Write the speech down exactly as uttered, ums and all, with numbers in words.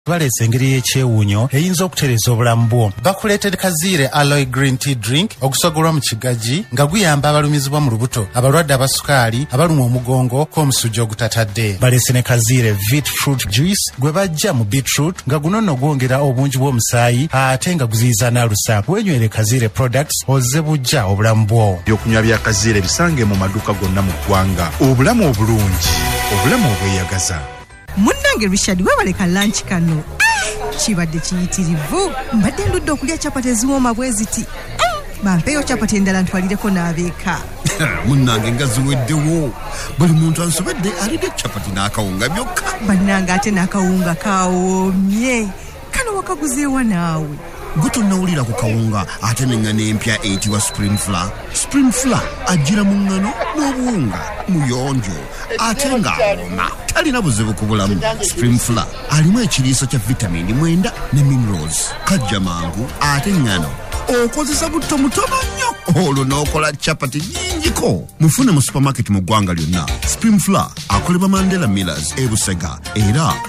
Balese engeri y'ekyewuunyo eyinza okutereza obulamu bwo. Bakuleetera Kaziire Aloe Green Tea Drink ogusogolwa mu kigagi nga guyamba abalumizibwa mu lubuto, abalwadde abasukaali, abalumwa omugongo k'omusujja ogutatadde. Balese ne Kaziire Vit Fruit Juice gwe bajja mu beetroot nga guno nno gwongera obungi bw'omusaayi ate nga guziyiza n'alusa. Wenywere Kaziire products ozze bujja obulamu bwo. Ebyokunywa bya Kaziire bisange mu maduuka gonna mu ggwanga. Obulamu obulungi, obulamu obweyagaza. Munnange Richard webaleka lunch kano. Kibadde kiyitirivu. Mbadde ndudde okulya chapati eziwooma bwe ziti. Bampeeyo chapati endala ntwalireko n'abeeka. Munnange nga ziweddewo. Buli muntu ansobedde alidde chapati n'akawunga byokka. Bannange ate n'akawunga kawoomye. Kano wakaguzeewa naawe. Gutonnawulira ku kawunga ate n'engano empya eyitibwa Spring Flour. Spring Flour ajjira mu ngano n'obuwunga muyonjo ate ng'awooma. Talina buzibu ku bulamu. Spring Flour alimu ekiriiso kya vitamini mwenda ne minerals. Kajja mangu ate ngano okozesa butto mutono nnyo olwo n'okola chapati nnyingiko. Mufune mu supermarket mu ggwanga lyonna. Spring Flour akolebwa Mandela Millers e Busega era